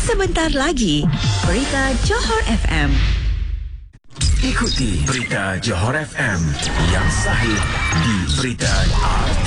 Sebentar lagi, Berita Johor FM. Ikuti Berita Johor FM yang sahih di Berita